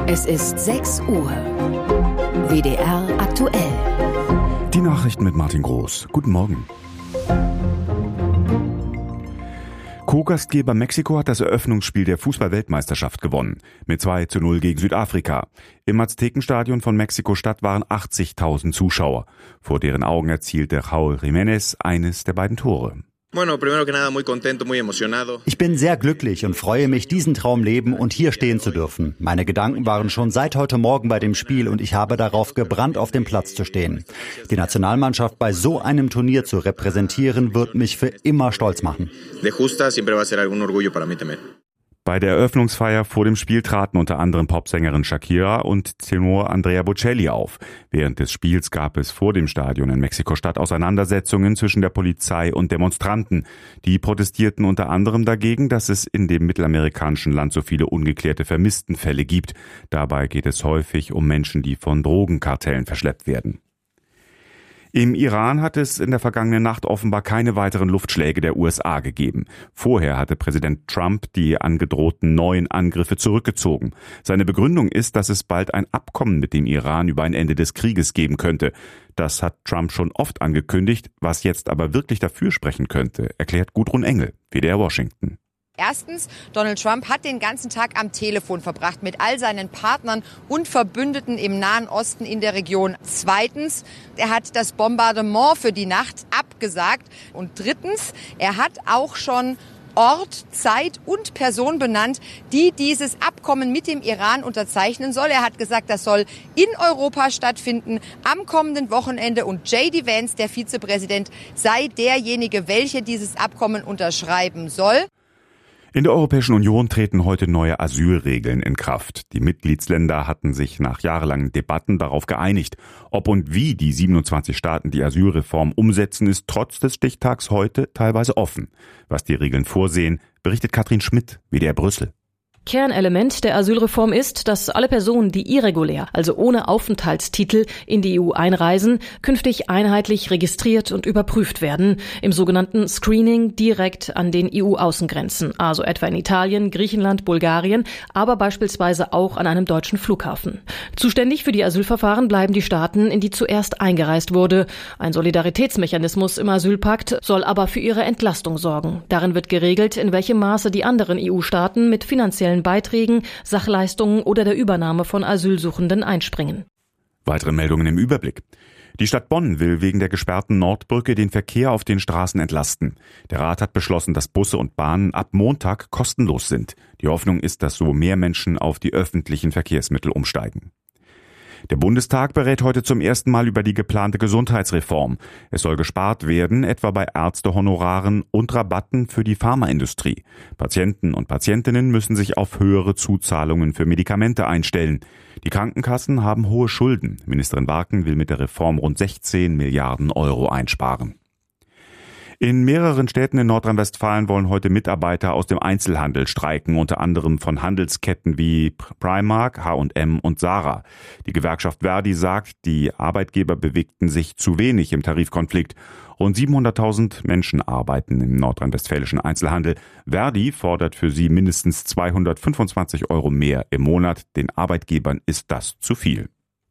Es ist 6 Uhr. WDR aktuell. Die Nachrichten mit Martin Groß. Guten Morgen. Co-Gastgeber Mexiko hat das Eröffnungsspiel der Fußball-Weltmeisterschaft gewonnen. Mit 2:0 gegen Südafrika. Im Aztekenstadion von Mexiko-Stadt waren 80.000 Zuschauer. Vor deren Augen erzielte Raúl Jiménez eines der beiden Tore. Ich bin sehr glücklich und freue mich, diesen Traum leben und hier stehen zu dürfen. Meine Gedanken waren schon seit heute Morgen bei dem Spiel und ich habe darauf gebrannt, auf dem Platz zu stehen. Die Nationalmannschaft bei so einem Turnier zu repräsentieren, wird mich für immer stolz machen. Bei der Eröffnungsfeier vor dem Spiel traten unter anderem Popsängerin Shakira und Tenor Andrea Bocelli auf. Während des Spiels gab es vor dem Stadion in Mexiko-Stadt Auseinandersetzungen zwischen der Polizei und Demonstranten. Die protestierten unter anderem dagegen, dass es in dem mittelamerikanischen Land so viele ungeklärte Vermisstenfälle gibt. Dabei geht es häufig um Menschen, die von Drogenkartellen verschleppt werden. Im Iran hat es in der vergangenen Nacht offenbar keine weiteren Luftschläge der USA gegeben. Vorher hatte Präsident Trump die angedrohten neuen Angriffe zurückgezogen. Seine Begründung ist, dass es bald ein Abkommen mit dem Iran über ein Ende des Krieges geben könnte. Das hat Trump schon oft angekündigt, was jetzt aber wirklich dafür sprechen könnte, erklärt Gudrun Engel, WDR Washington. Erstens, Donald Trump hat den ganzen Tag am Telefon verbracht mit all seinen Partnern und Verbündeten im Nahen Osten in der Region. Zweitens, er hat das Bombardement für die Nacht abgesagt. Und drittens, er hat auch schon Ort, Zeit und Person benannt, die dieses Abkommen mit dem Iran unterzeichnen soll. Er hat gesagt, das soll in Europa stattfinden am kommenden Wochenende und J.D. Vance, der Vizepräsident, sei derjenige, welcher dieses Abkommen unterschreiben soll. In der Europäischen Union treten heute neue Asylregeln in Kraft. Die Mitgliedsländer hatten sich nach jahrelangen Debatten darauf geeinigt. Ob und wie die 27 Staaten die Asylreform umsetzen, ist trotz des Stichtags heute teilweise offen. Was die Regeln vorsehen, berichtet Katrin Schmidt, WDR Brüssel. Kernelement der Asylreform ist, dass alle Personen, die irregulär, also ohne Aufenthaltstitel, in die EU einreisen, künftig einheitlich registriert und überprüft werden, im sogenannten Screening direkt an den EU-Außengrenzen, also etwa in Italien, Griechenland, Bulgarien, aber beispielsweise auch an einem deutschen Flughafen. Zuständig für die Asylverfahren bleiben die Staaten, in die zuerst eingereist wurde. Ein Solidaritätsmechanismus im Asylpakt soll aber für ihre Entlastung sorgen. Darin wird geregelt, in welchem Maße die anderen EU-Staaten mit finanziellen Beiträgen, Sachleistungen oder der Übernahme von Asylsuchenden einspringen. Weitere Meldungen im Überblick. Die Stadt Bonn will wegen der gesperrten Nordbrücke den Verkehr auf den Straßen entlasten. Der Rat hat beschlossen, dass Busse und Bahnen ab Montag kostenlos sind. Die Hoffnung ist, dass so mehr Menschen auf die öffentlichen Verkehrsmittel umsteigen. Der Bundestag berät heute zum ersten Mal über die geplante Gesundheitsreform. Es soll gespart werden, etwa bei Ärztehonoraren und Rabatten für die Pharmaindustrie. Patienten und Patientinnen müssen sich auf höhere Zuzahlungen für Medikamente einstellen. Die Krankenkassen haben hohe Schulden. Ministerin Warken will mit der Reform rund 16 Milliarden Euro einsparen. In mehreren Städten in Nordrhein-Westfalen wollen heute Mitarbeiter aus dem Einzelhandel streiken, unter anderem von Handelsketten wie Primark, H&M und Zara. Die Gewerkschaft Verdi sagt, die Arbeitgeber bewegten sich zu wenig im Tarifkonflikt. Rund 700.000 Menschen arbeiten im nordrhein-westfälischen Einzelhandel. Verdi fordert für sie mindestens 225 Euro mehr im Monat. Den Arbeitgebern ist das zu viel.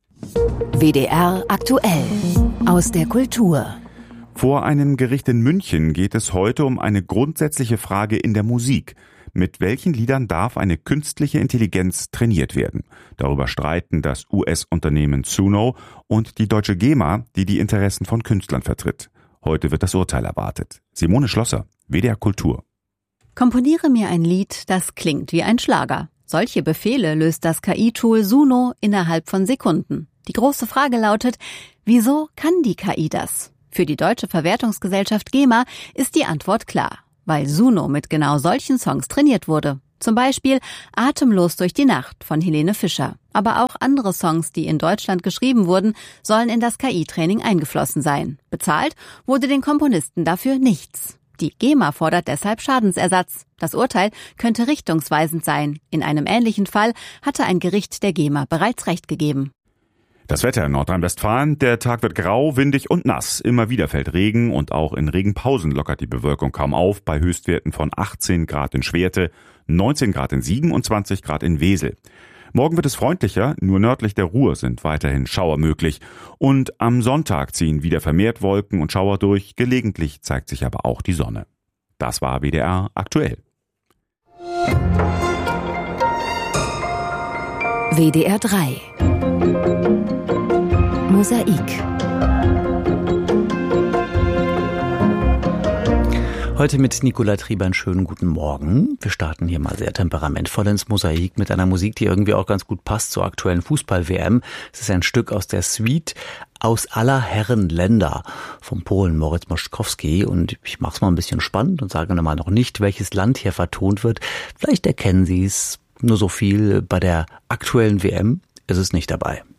WDR aktuell. Aus der Kultur. Vor einem Gericht in München geht es heute um eine grundsätzliche Frage in der Musik. Mit welchen Liedern darf eine künstliche Intelligenz trainiert werden? Darüber streiten das US-Unternehmen Suno und die deutsche GEMA, die die Interessen von Künstlern vertritt. Heute wird das Urteil erwartet. Simone Schlosser, WDR Kultur. Komponiere mir ein Lied, das klingt wie ein Schlager. Solche Befehle löst das KI-Tool Suno innerhalb von Sekunden. Die große Frage lautet, wieso kann die KI das? Für die deutsche Verwertungsgesellschaft GEMA ist die Antwort klar, weil Suno mit genau solchen Songs trainiert wurde. Zum Beispiel Atemlos durch die Nacht von Helene Fischer. Aber auch andere Songs, die in Deutschland geschrieben wurden, sollen in das KI-Training eingeflossen sein. Bezahlt wurde den Komponisten dafür nichts. Die GEMA fordert deshalb Schadensersatz. Das Urteil könnte richtungsweisend sein. In einem ähnlichen Fall hatte ein Gericht der GEMA bereits Recht gegeben. Das Wetter in Nordrhein-Westfalen, der Tag wird grau, windig und nass. Immer wieder fällt Regen und auch in Regenpausen lockert die Bewölkung kaum auf, bei Höchstwerten von 18 Grad in Schwerte, 19 Grad in Siegen und 20 Grad in Wesel. Morgen wird es freundlicher, nur nördlich der Ruhr sind weiterhin Schauer möglich. Und am Sonntag ziehen wieder vermehrt Wolken und Schauer durch, gelegentlich zeigt sich aber auch die Sonne. Das war WDR aktuell. WDR 3 Mosaik. Heute mit Nicola Trieber einen schönen guten Morgen. Wir starten hier mal sehr temperamentvoll ins Mosaik mit einer Musik, die irgendwie auch ganz gut passt zur aktuellen Fußball-WM. Es ist ein Stück aus der Suite Aus aller Herren Länder vom Polen Moritz Moszkowski. Und ich mache es mal ein bisschen spannend und sage mal noch nicht, welches Land hier vertont wird. Vielleicht erkennen Sie es, nur so viel, bei der aktuellen WM ist es nicht dabei.